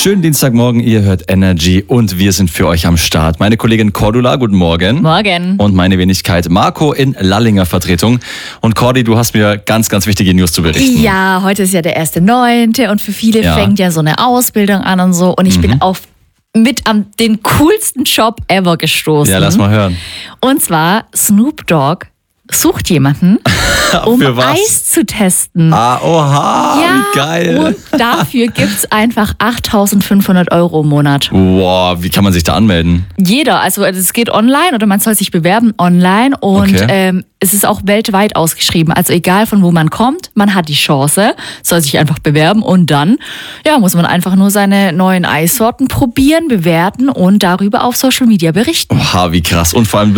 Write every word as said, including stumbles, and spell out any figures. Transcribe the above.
Schönen Dienstagmorgen, ihr hört Energy und wir sind für euch am Start. Meine Kollegin Cordula, guten Morgen. Morgen. Und meine Wenigkeit Marco in Lallinger Vertretung. Und Cordi, du hast mir ganz, ganz wichtige News zu berichten. Ja, heute ist ja der erste Neunte und für viele Ja. fängt ja so eine Ausbildung an und so. Und ich Mhm. bin auf mit am den coolsten Job ever gestoßen. Ja, lass mal hören. Und zwar Snoop Dogg sucht jemanden, um Für was? Eis zu testen. Ah, oha, wie geil. Und dafür gibt's einfach achttausendfünfhundert Euro im Monat. Wow, wie kann man sich da anmelden? Jeder, also es geht online oder man soll sich bewerben online und Okay. ähm, es ist auch weltweit ausgeschrieben. Also egal von wo man kommt, man hat die Chance, soll sich einfach bewerben und dann ja, muss man einfach nur seine neuen Eissorten probieren, bewerten und darüber auf Social Media berichten. Oha, wie krass. Und vor allem